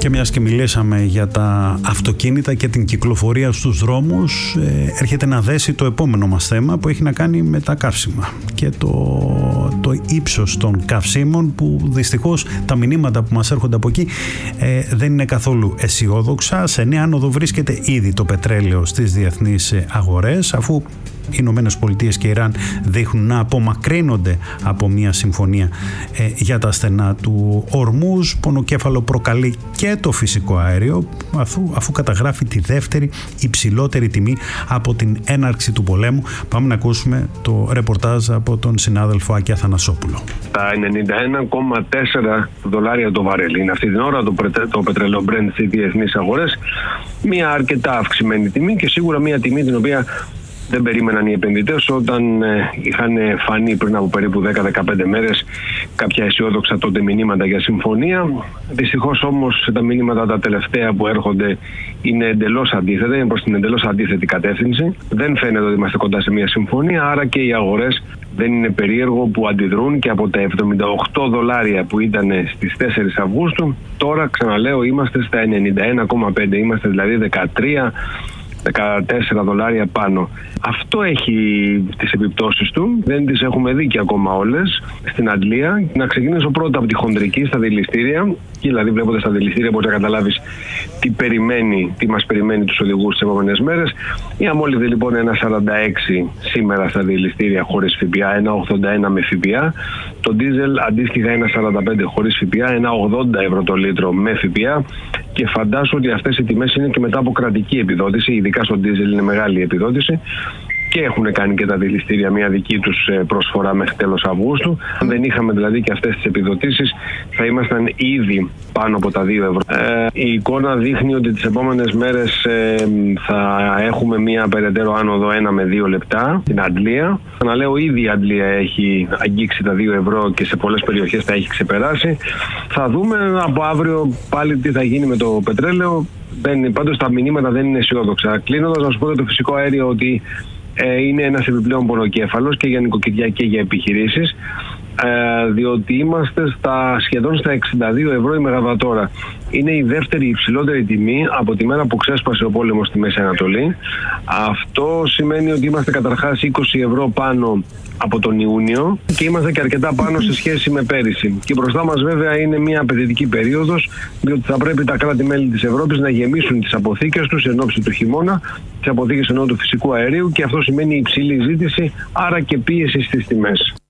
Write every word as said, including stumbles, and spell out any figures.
Και μιας και μιλήσαμε για τα αυτοκίνητα και την κυκλοφορία στους δρόμους, ε, έρχεται να δέσει το επόμενο μας θέμα που έχει να κάνει με τα καύσιμα και το, το ύψος των καυσίμων, που δυστυχώς τα μηνύματα που μας έρχονται από εκεί ε, δεν είναι καθόλου αισιόδοξα. Σε νέα άνοδο βρίσκεται ήδη το πετρέλαιο στις διεθνείς αγορές, αφού οι Ηνωμένες Πολιτείες και Ιράν δείχνουν να απομακρύνονται από μια συμφωνία ε, για τα στενά του Ορμούζ. Πονοκέφαλο προκαλεί και το φυσικό αέριο, αφού, αφού καταγράφει τη δεύτερη υψηλότερη τιμή από την έναρξη του πολέμου. Πάμε να ακούσουμε το ρεπορτάζ από τον συνάδελφο Άκη Αθανασόπουλο. Τα ενενήντα ένα κόμμα τέσσερα δολάρια το βαρέλι είναι αυτή την ώρα το, το πετρέλαιο Brent στις διεθνείς αγορές. Μια αρκετά αυξημένη τιμή και σίγουρα μια τιμή την οποία δεν περίμεναν οι επενδυτές όταν ε, είχαν φανεί πριν από περίπου δέκα με δεκαπέντε μέρες κάποια αισιόδοξα τότε μηνύματα για συμφωνία. Δυστυχώς όμως τα μηνύματα τα τελευταία που έρχονται είναι εντελώς αντίθετα, είναι προς την εντελώς αντίθετη κατεύθυνση. Δεν φαίνεται ότι είμαστε κοντά σε μια συμφωνία, άρα και οι αγορές δεν είναι περίεργο που αντιδρούν και από τα εβδομήντα οκτώ δολάρια που ήταν στις τέσσερις Αυγούστου, τώρα ξαναλέω είμαστε στα ενενήντα ένα κόμμα πέντε, είμαστε δηλαδή δεκατρία δεκατέσσερα δολάρια πάνω. Αυτό έχει τις επιπτώσεις του. Δεν τις έχουμε δει και ακόμα όλες στην Αγγλία. Να ξεκινήσω πρώτα από τη χονδρική στα δηληστήρια. Και δηλαδή βλέποντας στα δηληστήρια μπορείς να καταλάβεις τι περιμένει, τι μας περιμένει τους οδηγούς τις επόμενες μέρες. Η αμόλυβδη λοιπόν ένα σαράντα έξι σήμερα στα δηληστήρια χωρίς ΦΠΑ, ένα ογδόντα ένα με ΦΠΑ. Το ντίζελ αντίστοιχα ένα σαράντα πέντε χωρίς ΦΠΑ, ένα ογδόντα ευρώ το λίτρο με ΦΠΑ. Και φαντάσου ότι αυτές οι τιμές είναι και μετά από κρατική επιδότηση, ειδικά στο ντίζελ είναι μεγάλη επιδότηση. Και έχουν κάνει και τα δηληστήρια μια δική τους προσφορά μέχρι τέλος Αυγούστου. Αν δεν είχαμε δηλαδή και αυτές τις επιδοτήσεις, θα ήμασταν ήδη πάνω από τα δύο ευρώ. Ε, η εικόνα δείχνει ότι τις επόμενες μέρες ε, θα έχουμε μια περαιτέρω άνοδο ένα με δύο λεπτά στην Αγγλία. Να λέω, ήδη η Αγγλία έχει αγγίξει τα δύο ευρώ και σε πολλές περιοχές τα έχει ξεπεράσει. Θα δούμε από αύριο πάλι τι θα γίνει με το πετρέλαιο. Δεν, πάντως τα μηνύματα δεν είναι αισιόδοξα. Κλείνοντας, να σου πω για το φυσικό αέριο ότι Ε, είναι ένας επιπλέον πονοκέφαλος και για νοικοκυριά και για επιχειρήσεις, ε, διότι είμαστε στα, σχεδόν στα εξήντα δύο ευρώ η μεγαβατόρα. Είναι η δεύτερη υψηλότερη τιμή από τη μέρα που ξέσπασε ο πόλεμος στη Μέση Ανατολή. Αυτό σημαίνει ότι είμαστε καταρχάς είκοσι ευρώ πάνω από τον Ιούνιο και είμαστε και αρκετά πάνω σε σχέση με πέρυσι. Και μπροστά μας βέβαια είναι μια απαιτητική περίοδος, διότι θα πρέπει τα κράτη-μέλη της Ευρώπης να γεμίσουν τις αποθήκες τους εν ώψη του χειμώνα, τις αποθήκες ενώ του φυσικού αερίου, και αυτό σημαίνει υψηλή ζήτηση, άρα και πίεση στις τιμές.